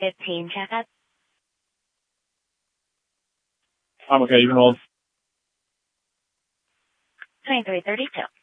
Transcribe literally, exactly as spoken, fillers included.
fifteen checkup. I'm okay. You can hold. twenty-three thirty-two.